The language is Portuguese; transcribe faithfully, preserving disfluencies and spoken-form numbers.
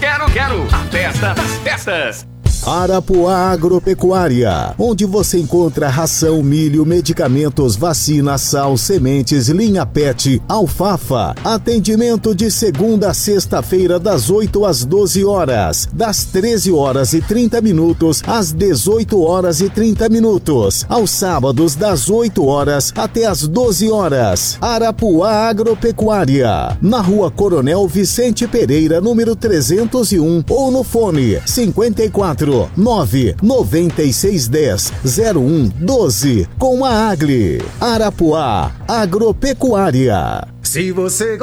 quero, quero. A festa das festas. Arapuá Agropecuária, onde você encontra ração, milho, medicamentos, vacina, sal, sementes, linha pet, alfafa. Atendimento de segunda a sexta-feira das oito às doze horas, das treze horas e trinta minutos às dezoito horas e trinta minutos, aos sábados das oito horas até às doze horas. Arapuá Agropecuária, na Rua Coronel Vicente Pereira, número trezentos e um, ou no fone cinquenta e quatro, nove nove seis um zero zero um doze, com a Agli. Arapuá Agropecuária. Se você